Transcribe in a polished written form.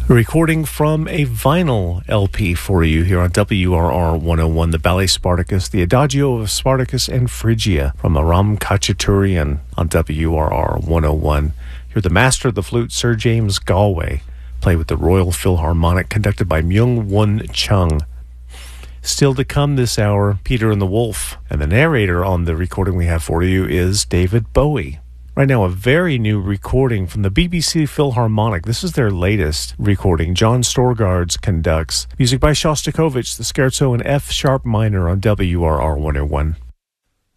A recording from a vinyl LP for you here on WRR 101, the Ballet Spartacus, the Adagio of Spartacus and Phrygia from Aram Khachaturian on WRR 101. Hear the master of the flute, Sir James Galway, play with the Royal Philharmonic, conducted by Myung-Won Chung. Still to come this hour, Peter and the Wolf, and the narrator on the recording we have for you is David Bowie. Right now, a very new recording from the BBC Philharmonic. This is their latest recording. John Storgards conducts. Music by Shostakovich, the Scherzo in F sharp minor on WRR 101.